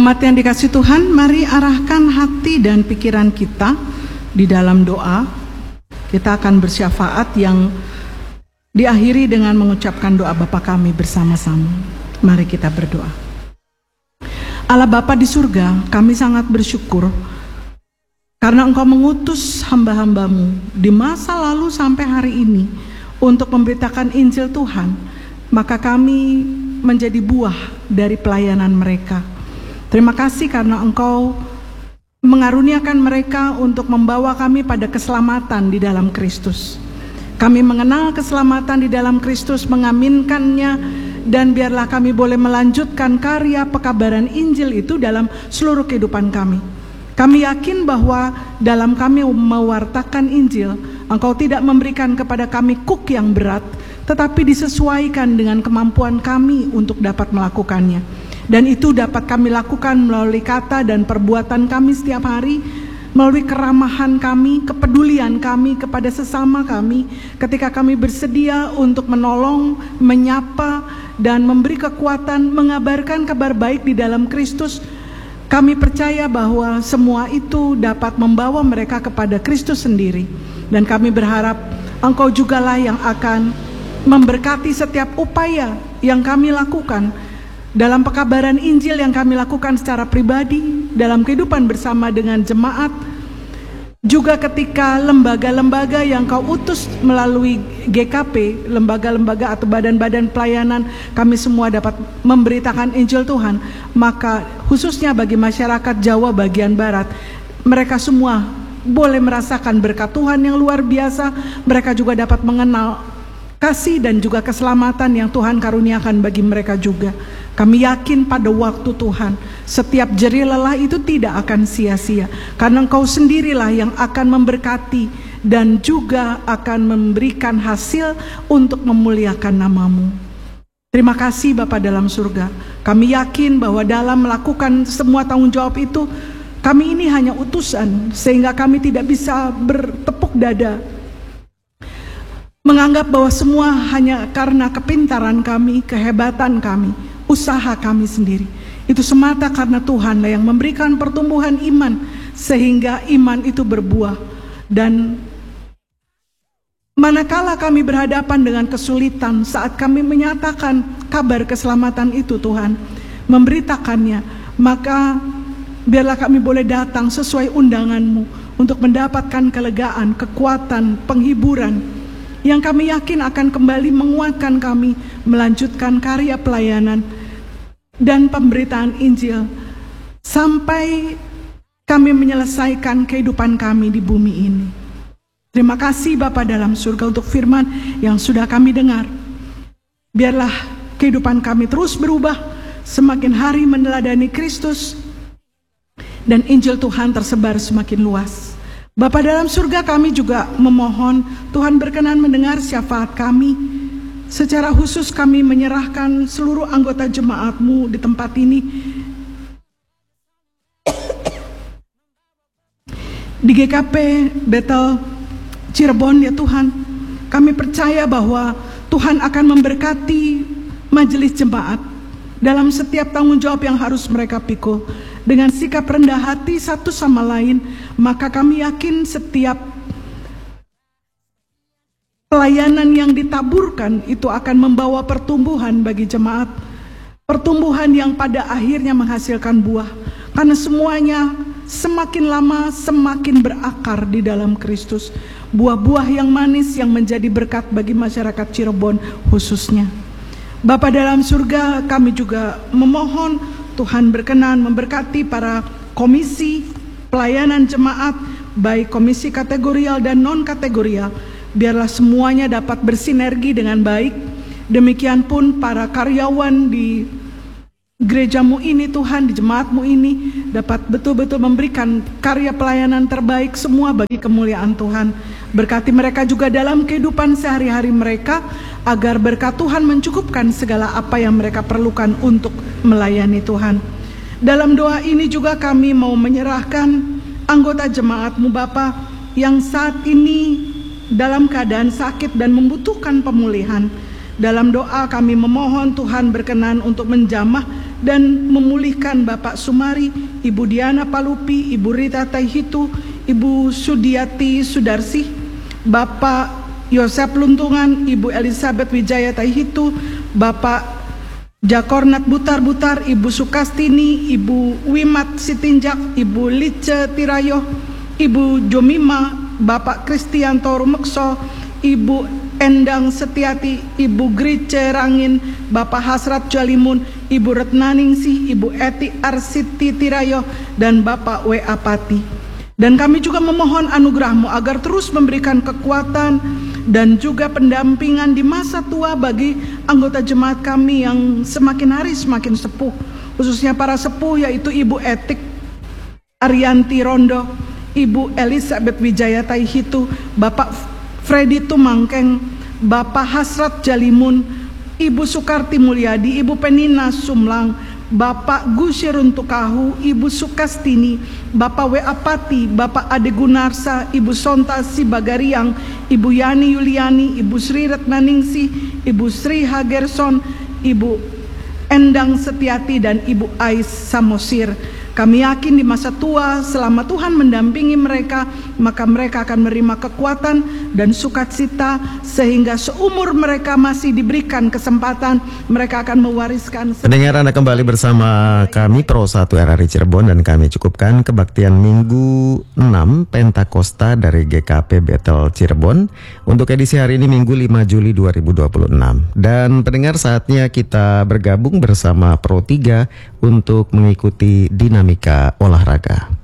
Umat yang dikasihi Tuhan, mari arahkan hati dan pikiran kita di dalam doa. Kita akan bersyafaat yang diakhiri dengan mengucapkan doa Bapa kami bersama-sama. Mari kita berdoa. Allah Bapa di surga, kami sangat bersyukur karena Engkau mengutus hamba-hambamu di masa lalu sampai hari ini untuk memberitakan Injil Tuhan. Maka kami menjadi buah dari pelayanan mereka. Terima kasih karena Engkau mengaruniakan mereka untuk membawa kami pada keselamatan di dalam Kristus. Kami mengenal keselamatan di dalam Kristus, mengaminkannya, dan biarlah kami boleh melanjutkan karya pekabaran Injil itu dalam seluruh kehidupan kami. Kami yakin bahwa dalam kami mewartakan Injil, Engkau tidak memberikan kepada kami kuk yang berat, tetapi disesuaikan dengan kemampuan kami untuk dapat melakukannya. Dan itu dapat kami lakukan melalui kata dan perbuatan kami setiap hari, melalui keramahan kami, kepedulian kami kepada sesama kami, ketika kami bersedia untuk menolong, menyapa, dan memberi kekuatan, mengabarkan kabar baik di dalam Kristus. Kami percaya bahwa semua itu dapat membawa mereka kepada Kristus sendiri. Dan kami berharap Engkau jugalah yang akan memberkati setiap upaya yang kami lakukan dalam pekabaran Injil yang kami lakukan secara pribadi, dalam kehidupan bersama dengan jemaat, juga ketika lembaga-lembaga yang Kau utus melalui GKP, lembaga-lembaga atau badan-badan pelayanan, kami semua dapat memberitakan Injil Tuhan. Maka khususnya bagi masyarakat Jawa bagian Barat, mereka semua boleh merasakan berkat Tuhan yang luar biasa. Mereka juga dapat mengenal kasih dan juga keselamatan yang Tuhan karuniakan bagi mereka juga. Kami yakin pada waktu Tuhan, setiap jerih lelah itu tidak akan sia-sia, karena Engkau sendirilah yang akan memberkati dan juga akan memberikan hasil untuk memuliakan nama-Mu. Terima kasih Bapa dalam surga. Kami yakin bahwa dalam melakukan semua tanggung jawab itu, kami ini hanya utusan, sehingga kami tidak bisa bertepuk dada menganggap bahwa semua hanya karena kepintaran kami, kehebatan kami, usaha kami sendiri. Itu semata karena Tuhan yang memberikan pertumbuhan iman, sehingga iman itu berbuah. Dan manakala kami berhadapan dengan kesulitan, saat kami menyatakan kabar keselamatan itu, Tuhan memberitakannya, maka biarlah kami boleh datang sesuai undangan-Mu untuk mendapatkan kelegaan, kekuatan, penghiburan yang kami yakin akan kembali menguatkan kami melanjutkan karya pelayanan dan pemberitaan Injil sampai kami menyelesaikan kehidupan kami di bumi ini. Terima kasih Bapa dalam surga untuk firman yang sudah kami dengar. Biarlah kehidupan kami terus berubah, semakin hari meneladani Kristus, dan Injil Tuhan tersebar semakin luas. Bapa dalam surga, kami juga memohon Tuhan berkenan mendengar syafaat kami. Secara khusus kami menyerahkan seluruh anggota jemaat-Mu di tempat ini, di GKP Bethel Cirebon. Ya Tuhan, kami percaya bahwa Tuhan akan memberkati majelis jemaat dalam setiap tanggung jawab yang harus mereka pikul. Dengan sikap rendah hati satu sama lain, maka kami yakin setiap pelayanan yang ditaburkan itu akan membawa pertumbuhan bagi jemaat. Pertumbuhan yang pada akhirnya menghasilkan buah. Karena semuanya semakin lama semakin berakar di dalam Kristus. Buah-buah yang manis yang menjadi berkat bagi masyarakat Cirebon khususnya. Bapa dalam surga, kami juga memohon Tuhan berkenan memberkati para komisi pelayanan jemaat, baik komisi kategorial dan non-kategorial. Biarlah semuanya dapat bersinergi dengan baik. Demikian pun para karyawan di gereja-Mu ini Tuhan, di jemaat-Mu ini, dapat betul-betul memberikan karya pelayanan terbaik semua bagi kemuliaan Tuhan. Berkati mereka juga dalam kehidupan sehari-hari mereka, agar berkat Tuhan mencukupkan segala apa yang mereka perlukan untuk melayani Tuhan. Dalam doa ini juga kami mau menyerahkan anggota jemaat-Mu Bapa yang saat ini dalam keadaan sakit dan membutuhkan pemulihan. Dalam doa kami memohon Tuhan berkenan untuk menjamah dan memulihkan Bapak Sumari, Ibu Diana Palupi, Ibu Rita Taihitu, Ibu Sudiati Sudarsih, Bapak Yosep Luntungan, Ibu Elizabeth Wijaya Taihitu, Bapak Jakornat Butar-Butar, Ibu Sukastini, Ibu Wimat Sitinjak, Ibu Lice Tirayo, Ibu Jomima, Bapak Kristianto Rumekso, Ibu Endang Setiati, Ibu Grice Rangin, Bapak Hasrat Jalimun, Ibu Retnaningsih, Ibu Eti Arsiti Tirayo, dan Bapak W. Apati. Dan kami juga memohon anugerah-Mu agar terus memberikan kekuatan dan juga pendampingan di masa tua bagi anggota jemaat kami yang semakin hari semakin sepuh, khususnya para sepuh yaitu Ibu Etik Arianti Rondo, Ibu Elizabeth Wijaya Taihitu, Bapak Freddy Tumangkeng, Bapak Hasrat Jalimun, Ibu Sukarti Mulyadi, Ibu Penina Sumlang, Bapak Gusirun Tukahu, Ibu Sukastini, Bapak W. Apati, Bapak Ade Gunarsa, Ibu Sonta Sibagariang, Ibu Yani Yuliani, Ibu Sri Retnaningsih, Ibu Sri Hagerson, Ibu Endang Setiati, dan Ibu Ais Samosir. Kami yakin di masa tua selama Tuhan mendampingi mereka, maka mereka akan menerima kekuatan dan sukacita sehingga seumur mereka masih diberikan kesempatan, mereka akan mewariskan. Pendengar, Anda kembali bersama kami Pro 1 RRI Cirebon, dan kami cukupkan kebaktian Minggu 6 Pentakosta dari GKP Bethel Cirebon untuk edisi hari ini Minggu 5 Juli 2026. Dan pendengar, saatnya kita bergabung bersama Pro 3 untuk mengikuti dinamika olahraga.